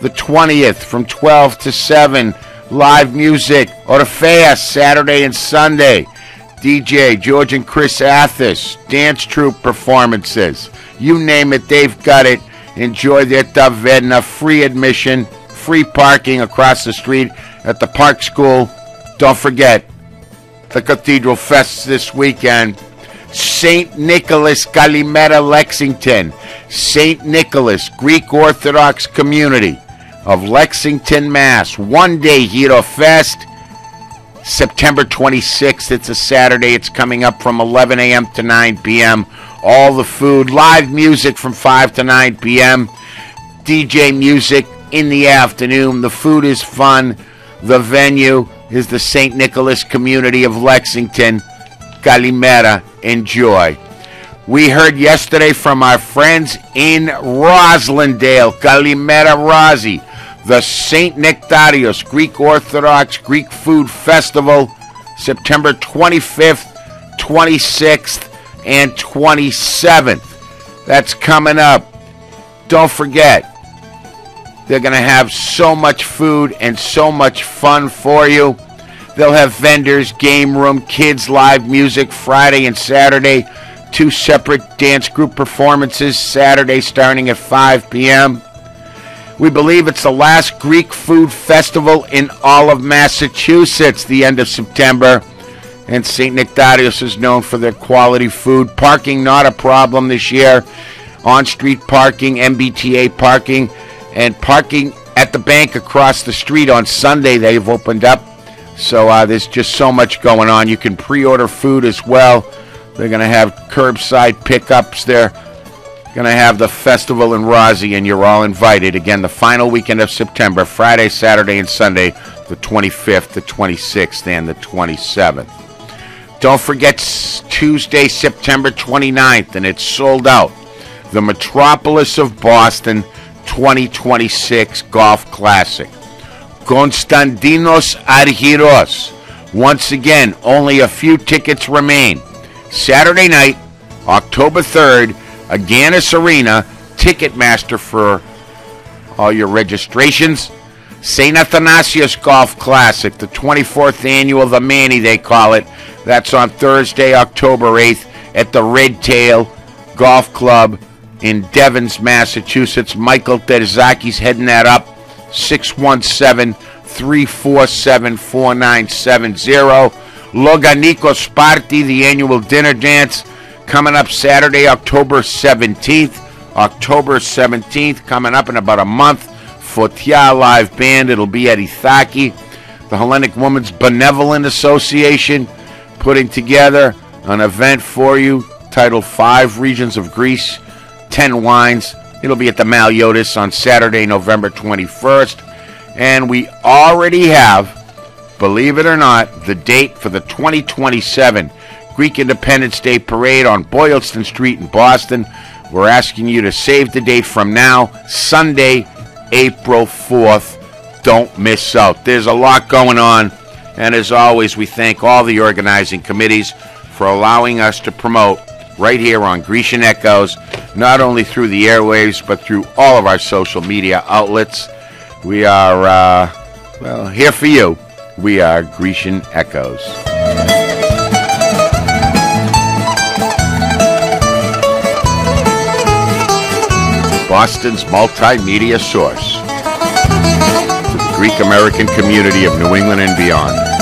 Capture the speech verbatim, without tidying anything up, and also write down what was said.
the twentieth from twelve to seven. Live music, Orpheus, Saturday and Sunday. D J George and Chris Athis, dance troupe performances. You name it, they've got it. Enjoy their taverna, free admission, free parking across the street at the Park School. Don't forget, the Cathedral Fest this weekend. Saint Nicholas, Kalimera, Lexington. Saint Nicholas, Greek Orthodox community of Lexington, Mass. One day Hero Fest, September twenty-sixth. It's a Saturday. It's coming up from eleven a.m. to nine p.m. All the food, live music from five to nine p.m. D J music in the afternoon. The food is fun. The venue is the Saint Nicholas community of Lexington. Kalimera. Enjoy. We heard yesterday from our friends in Roslindale, Kalimera Razi, the Saint Nectarios Greek Orthodox Greek Food Festival, September twenty-fifth, twenty-sixth, and twenty-seventh. That's coming up. Don't forget, they're going to have so much food and so much fun for you. They'll have vendors, game room, kids, live music Friday and Saturday. Two separate dance group performances Saturday starting at five p.m. We believe it's the last Greek food festival in all of Massachusetts, the end of September. And Saint Nectarios is known for their quality food. Parking, not a problem this year. On-street parking, M B T A parking, and parking at the bank across the street on Sunday they've opened up. So uh, there's just so much going on. You can pre-order food as well. They're going to have curbside pickups. They're going to have the festival in Razi, and you're all invited. Again, the final weekend of September, Friday, Saturday, and Sunday, the twenty-fifth, the twenty-sixth, and the twenty-seventh. Don't forget Tuesday, September twenty-ninth, and it's sold out. The Metropolis of Boston twenty twenty-six Golf Classic. Konstantinos Argyros. Once again, only a few tickets remain. Saturday night, October third, Aganis Arena, Ticketmaster for all your registrations. Saint Athanasius Golf Classic, the twenty-fourth annual, the Manny they call it. That's on Thursday, October eighth at the Red Tail Golf Club in Devens, Massachusetts. Michael Terzaki's heading that up. six one seven, three four seven, four nine seven zero. Loganikos Party, the annual dinner dance, coming up Saturday, October seventeenth. October seventeenth, coming up in about a month. Fotia live band. It'll be at Ithaki. The Hellenic Women's Benevolent Association putting together an event for you titled Five Regions of Greece, Ten Wines. It'll be at the Maliotis on Saturday, November twenty-first. And we already have, believe it or not, the date for the twenty twenty-seven Greek Independence Day Parade on Boylston Street in Boston. We're asking you to save the date from now, Sunday, April fourth. Don't miss out. There's a lot going on. And as always, we thank all the organizing committees for allowing us to promote right here on Grecian Echoes, not only through the airwaves, but through all of our social media outlets. We are, uh, well, here for you. We are Grecian Echoes. Boston's multimedia source to the Greek American community of New England and beyond.